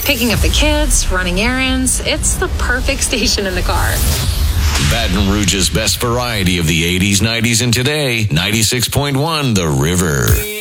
Picking up the kids, running errands, it's the perfect station in the car. Baton Rouge's best variety of the 80s, 90s, and today, 96.1 The River.